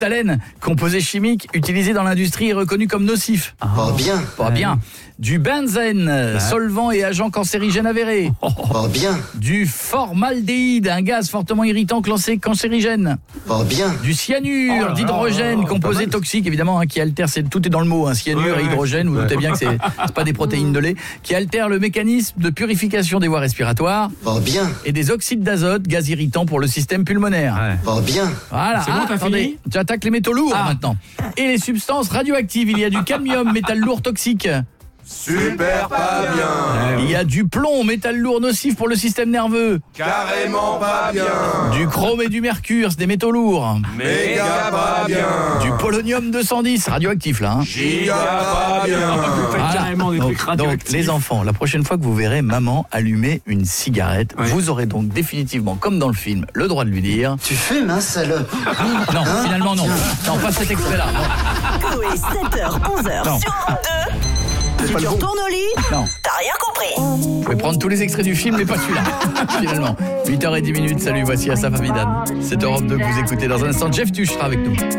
phthalène, composé chimique utilisé dans l'industrie et reconnu comme nocif. Oh bien. Pas bien. Du benzène, solvant et agent cancérigène avéré. Oh bien. Du formaldéhyde, un gaz fortement irritant classé cancérigène. Oh bien. Du cyanure d'hydrogène, composé toxique évidemment, qui altère, tout est dans le mot, cyanure et hydrogène, vous doutez bien que c'est pas des protéines de lait, qui altère le mécanisme de purification des voies respiratoires. Oh bien. Et des oxydes d'azote, gaz irritant pour le système pulmonaire. Oh bien. Voilà, c'est bon, t'as fini ? Tu attaques les métaux lourds maintenant. Et les substances radioactives, il y a du cadmium, métal lourd toxique. Super pas bien. Il y a du plomb, métal lourd nocif pour le système nerveux. Carrément pas bien. Du chrome et du mercure, c'est des métaux lourds. Méga pas bien. Du polonium 210, radioactif là. Giga pas bien. Carrément des trucs Donc radioactifs. les enfants, la prochaine fois que vous verrez maman allumer une cigarette, vous aurez donc définitivement, comme dans le film, le droit de lui dire... Tu fumes, salope. Non, finalement non. Non, pas cet extrait-là. Non. Chloé, 7h, 11h Non. sur Europe 2. Tu retournes au lit ? Non. T'as rien compris. Vous pouvez prendre tous les extraits du film, mais pas celui-là, finalement. 8h10, salut, voici Asaf Avidan. C'est Europe 2 que vous écoutez. Dans un instant, Jeff Tuch sera avec nous.